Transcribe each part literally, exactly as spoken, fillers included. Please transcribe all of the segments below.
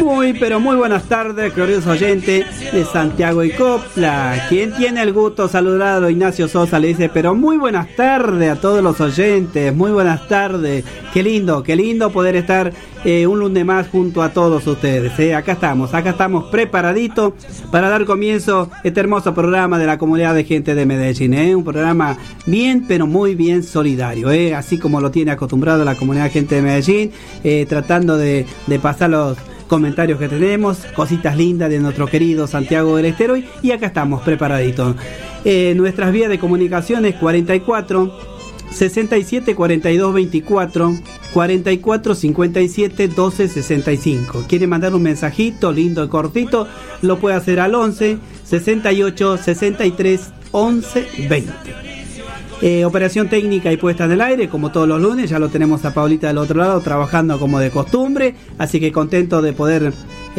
Muy, pero muy buenas tardes, gloriosos oyentes de Santiago y Copla. Quien tiene el gusto saludado, Ignacio Sosa, le dice, pero muy buenas tardes a todos los oyentes, muy buenas tardes. Qué lindo, qué lindo poder estar eh, un lunes más junto a todos ustedes. Eh. Acá estamos, acá estamos preparaditos para dar comienzo a este hermoso programa de la comunidad de gente de Medellín. Eh. Un programa bien, pero muy bien solidario, eh. así como lo tiene acostumbrado la comunidad de gente de Medellín, eh, tratando de, de pasar los comentarios que tenemos, cositas lindas de nuestro querido Santiago del Estero, y acá estamos preparaditos. Eh, nuestras vías de comunicaciones cuarenta y cuatro, sesenta y siete, cuarenta y dos, veinticuatro, cuarenta y cuatro, cincuenta y siete, doce, sesenta y cinco. Quiere mandar un mensajito lindo y cortito, lo puede hacer al once, sesenta y ocho, sesenta y tres, once, veinte. Eh, operación técnica y puesta en el aire, como todos los lunes, ya lo tenemos a Paulita del otro lado trabajando como de costumbre, así que contento de poder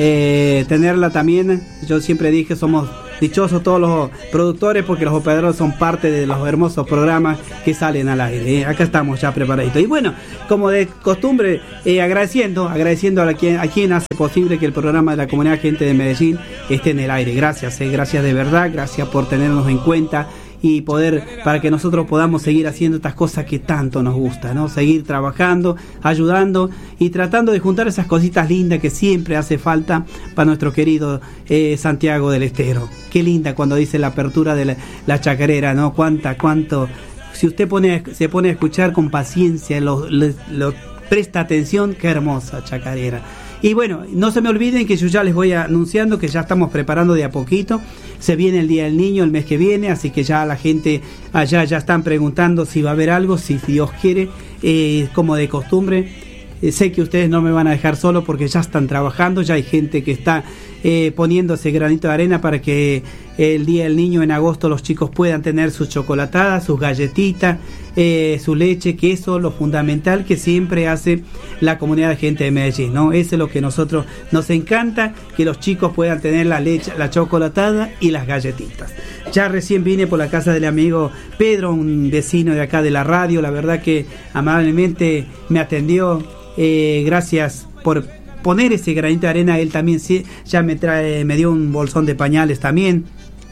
eh, tenerla también. Yo siempre dije, somos dichosos todos los productores porque los operadores son parte de los hermosos programas que salen al aire. Eh. Acá estamos ya preparaditos. Y bueno, como de costumbre, eh, agradeciendo, agradeciendo a quien, a quien hace posible que el programa de la comunidad gente de Medellín esté en el aire. Gracias, eh, gracias de verdad, gracias por tenernos en cuenta y poder, para que nosotros podamos seguir haciendo estas cosas que tanto nos gusta, ¿no? Seguir trabajando, ayudando y tratando de juntar esas cositas lindas que siempre hace falta para nuestro querido eh, Santiago del Estero. Qué linda cuando dice la apertura de la, la chacarera, ¿no? Cuánta, cuánto, si usted pone, se pone a escuchar con paciencia, lo, lo, lo presta atención, qué hermosa chacarera. Y bueno, no se me olviden que yo ya les voy anunciando que ya estamos preparando de a poquito. Se viene el Día del Niño el mes que viene, así que ya la gente allá ya están preguntando si va a haber algo, si Dios quiere, eh, como de costumbre. Eh, sé que ustedes no me van a dejar solo porque ya están trabajando, ya hay gente que está eh, poniendo ese granito de arena para que el Día del Niño en agosto los chicos puedan tener sus chocolatadas, sus galletitas, eh, su leche, que eso es lo fundamental que siempre hace la comunidad de gente de Medellín, ¿no? Eso es lo que nosotros nos encanta, que los chicos puedan tener la leche, la chocolatada y las galletitas. Ya recién vine por la casa del amigo Pedro, un vecino de acá de la radio, la verdad que amablemente me atendió, eh, gracias por poner ese granito de arena. Él también sí, ya me trae, me dio un bolsón de pañales también.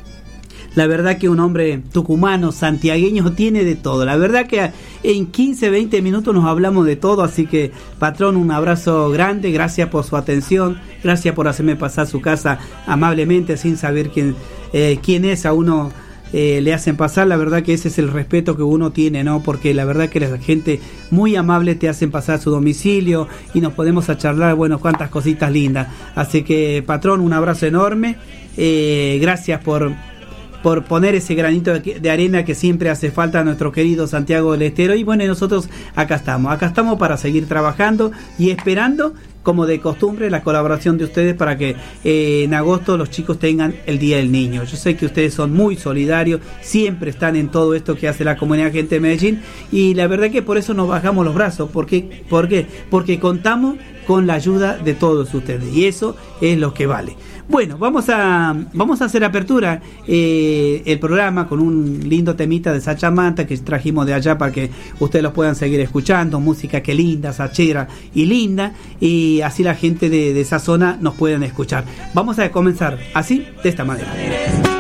La verdad que un hombre tucumano, santiagueño, tiene de todo. La verdad que en quince, veinte minutos nos hablamos de todo. Así que, patrón, un abrazo grande. Gracias por su atención. Gracias por hacerme pasar su casa amablemente, sin saber quién, eh, quién es. A uno eh, le hacen pasar. La verdad que ese es el respeto que uno tiene, ¿no? Porque la verdad que la gente muy amable te hacen pasar a su domicilio y nos podemos a charlar, bueno, cuántas cositas lindas. Así que, patrón, un abrazo enorme. Eh, gracias por... por poner ese granito de arena que siempre hace falta a nuestro querido Santiago del Estero. Y bueno, nosotros acá estamos, acá estamos para seguir trabajando y esperando, como de costumbre, la colaboración de ustedes para que eh, en agosto los chicos tengan el Día del Niño. Yo sé que ustedes son muy solidarios, siempre están en todo esto que hace la comunidad gente de Medellín, y la verdad que por eso nos bajamos los brazos. ¿Por qué? ¿Por qué? Porque contamos con la ayuda de todos ustedes, y eso es lo que vale. Bueno, vamos a vamos a hacer apertura eh, el programa con un lindo temita de Sachamanta que trajimos de allá para que ustedes los puedan seguir escuchando. Música que linda, sachera y linda, y así la gente de, de esa zona nos pueden escuchar. Vamos a comenzar así, de esta manera.